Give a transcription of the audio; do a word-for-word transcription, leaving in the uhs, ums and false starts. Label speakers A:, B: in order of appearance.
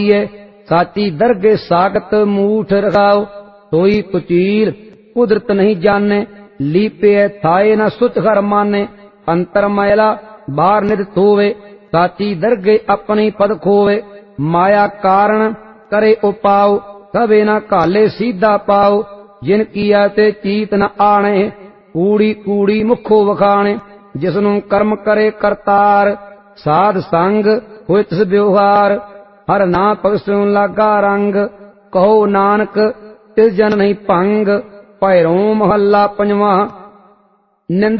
A: साची दरगे सागत मूठ रखाओ। सोई कुचील कुदरत नहीं जाने, लीपे थाए न सुच घर माने। अंतर मैला बाहर नित धोवे, साची दरगे अपनी पद खोवे। माया कारण करे उपाओ, कबे न काले सीधा पाओ। जिन किया ते चीत न आने, कूड़ी कूड़ी मुखो वखाणे। जिसनू कर्म करे करतार, साध संग होए तिस व्यवहार। हर ना पगसों लागा रंग, कहो नानक तिस जन नहीं भंग। भैरों महला पंजवा। निंद